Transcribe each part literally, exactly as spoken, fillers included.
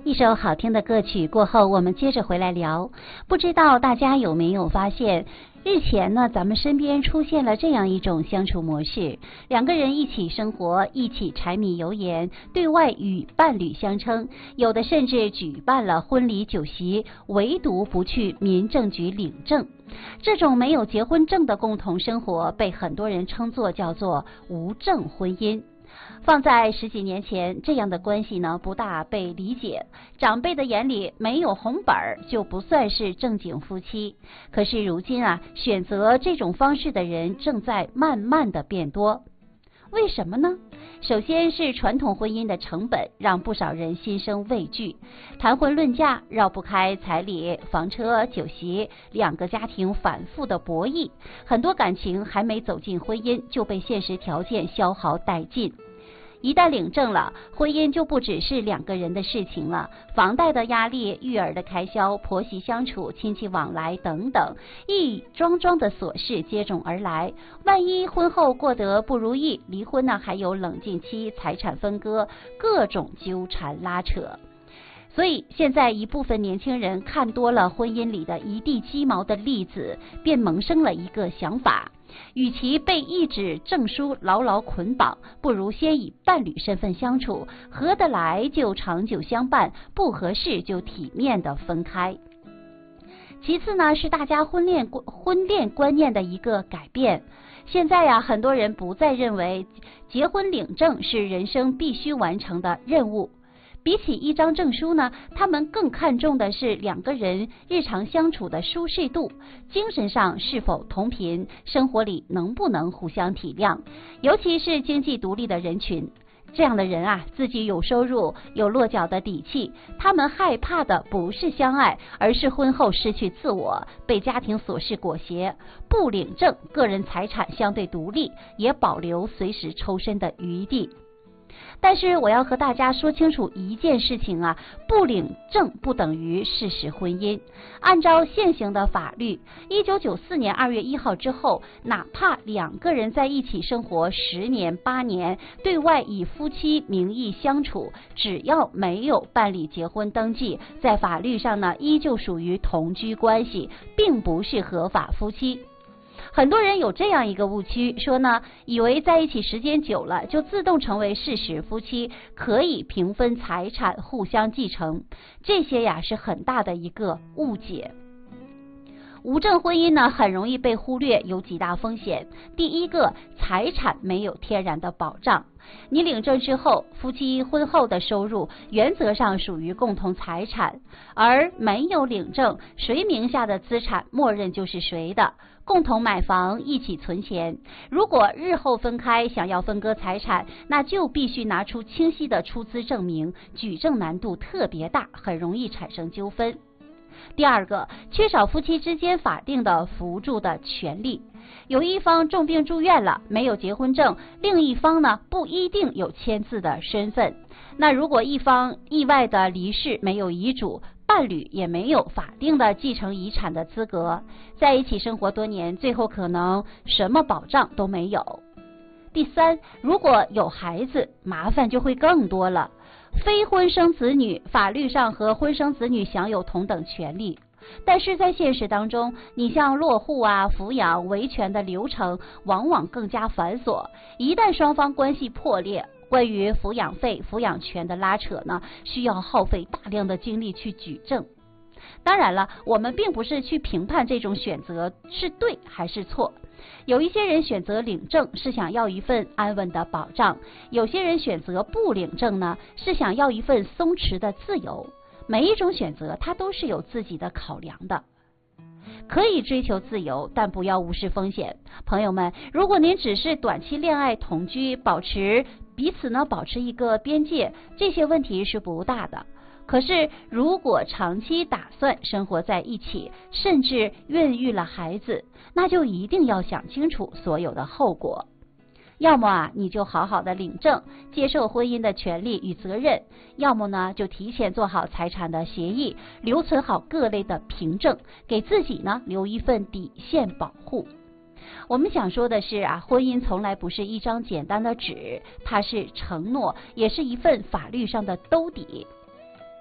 一首好听的歌曲过后，我们接着回来聊。不知道大家有没有发现，日前呢，咱们身边出现了这样一种相处模式：两个人一起生活，一起柴米油盐，对外与伴侣相称，有的甚至举办了婚礼酒席，唯独不去民政局领证。这种没有结婚证的共同生活，被很多人称作叫做无证婚姻。放在十几年前，这样的关系呢不大被理解，长辈的眼里没有红本儿就不算是正经夫妻。可是如今啊，选择这种方式的人正在慢慢的变多。为什么呢？首先是传统婚姻的成本让不少人心生畏惧，谈婚论嫁绕不开彩礼、房车、酒席，两个家庭反复的博弈，很多感情还没走进婚姻就被现实条件消耗殆尽。一旦领证了，婚姻就不只是两个人的事情了，房贷的压力、育儿的开销、婆媳相处、亲戚往来等等，一桩桩的琐事接踵而来。万一婚后过得不如意，离婚呢还有冷静期、财产分割，各种纠缠拉扯。所以现在一部分年轻人看多了婚姻里的一地鸡毛的例子，便萌生了一个想法：与其被一纸证书牢牢捆绑，不如先以伴侣身份相处，合得来就长久相伴，不合适就体面的分开。其次呢，是大家婚恋婚恋观念的一个改变。现在呀、啊，很多人不再认为结婚领证是人生必须完成的任务。比起一张证书呢，他们更看重的是两个人日常相处的舒适度，精神上是否同频，生活里能不能互相体谅，尤其是经济独立的人群。这样的人啊，自己有收入，有落脚的底气，他们害怕的不是相爱，而是婚后失去自我，被家庭琐事裹挟。不领证，个人财产相对独立，也保留随时抽身的余地。但是我要和大家说清楚一件事情啊，不领证不等于事实婚姻。按照现行的法律，一九九四年二月一号之后，哪怕两个人在一起生活十年八年，对外以夫妻名义相处，只要没有办理结婚登记，在法律上呢依旧属于同居关系，并不是合法夫妻。很多人有这样一个误区，说呢，以为在一起时间久了就自动成为事实夫妻，可以平分财产，互相继承。这些呀是很大的一个误解。无证婚姻呢，很容易被忽略，有几大风险。第一个，财产没有天然的保障。你领证之后，夫妻婚后的收入原则上属于共同财产，而没有领证，谁名下的资产默认就是谁的。共同买房，一起存钱。如果日后分开，想要分割财产，那就必须拿出清晰的出资证明，举证难度特别大，很容易产生纠纷。第二个，缺少夫妻之间法定的扶助的权利。有一方重病住院了，没有结婚证，另一方呢不一定有签字的身份。那如果一方意外的离世，没有遗嘱，伴侣也没有法定的继承遗产的资格，在一起生活多年，最后可能什么保障都没有。第三，如果有孩子，麻烦就会更多了。非婚生子女，法律上和婚生子女享有同等权利，但是在现实当中，你像落户啊、抚养、维权的流程往往更加繁琐。一旦双方关系破裂，关于抚养费、抚养权的拉扯呢，需要耗费大量的精力去举证。当然了，我们并不是去评判这种选择是对还是错。有一些人选择领证是想要一份安稳的保障，有些人选择不领证呢，是想要一份松弛的自由。每一种选择它都是有自己的考量的。可以追求自由，但不要无视风险。朋友们，如果您只是短期恋爱同居，保持彼此呢保持一个边界，这些问题是不大的。可是如果长期打算生活在一起，甚至孕育了孩子，那就一定要想清楚所有的后果。要么啊，你就好好的领证，接受婚姻的权利与责任；要么呢，就提前做好财产的协议，留存好各类的凭证，给自己呢留一份底线保护。我们想说的是啊，婚姻从来不是一张简单的纸，它是承诺，也是一份法律上的兜底。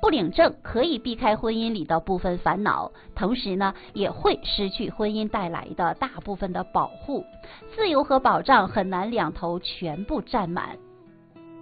不领证可以避开婚姻里的部分烦恼，同时呢，也会失去婚姻带来的大部分的保护。自由和保障很难两头全部占满。